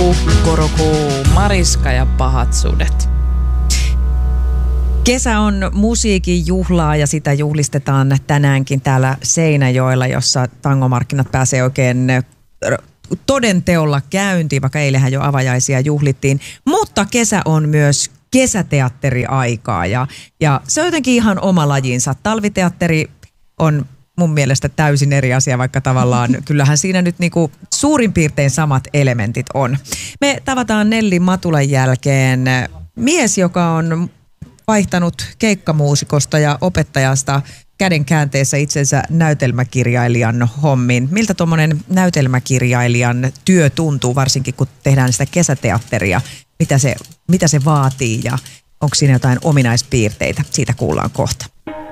Kukkuruku, Mariska ja pahat sudet. Kesä on musiikin juhlaa ja sitä juhlistetaan tänäänkin täällä Seinäjoella, jossa tangomarkkinat pääsee oikein todenteolla käyntiin, vaikka eilenhän jo avajaisia juhlittiin. Mutta kesä on myös kesäteatteriaikaa ja se on jotenkin ihan oma lajinsa. Talviteatteri on mun mielestä täysin eri asia, vaikka tavallaan kyllähän siinä nyt niinku suurin piirtein samat elementit on. Me tavataan Nelli Matulan jälkeen mies, joka on vaihtanut keikkamuusikosta ja opettajasta käden käänteessä itsensä näytelmäkirjailijan hommiin. Miltä tuommoinen näytelmäkirjailijan työ tuntuu, varsinkin kun tehdään sitä kesäteatteria? Mitä se vaatii ja onko siinä jotain ominaispiirteitä? Siitä kuullaan kohta.